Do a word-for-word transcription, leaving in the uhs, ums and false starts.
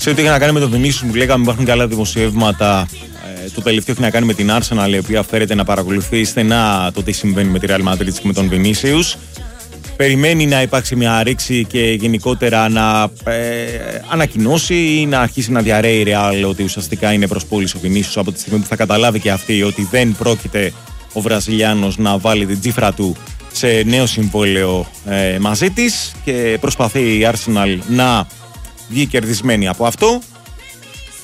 Σε ό,τι έχει να κάνει με τον Vinicius, μου λέγαμε υπάρχουν καλά δημοσιεύματα. Ε, το τελευταίο έχει να κάνει με την Arsenal, η οποία φέρεται να παρακολουθεί στενά το τι συμβαίνει με τη Real Madrid και με τον Vinicius. Περιμένει να υπάρξει μια ρήξη και γενικότερα να ε, ανακοινώσει ή να αρχίσει να διαρρέει η Real ότι ουσιαστικά είναι προς πώληση ο Vinicius, από τη στιγμή που θα καταλάβει και αυτή ότι δεν πρόκειται ο Βραζιλιάνος να βάλει την τσίφρα του σε νέο συμβόλαιο ε, μαζί της, και προσπαθεί η Arsenal να βγει κερδισμένη από αυτό.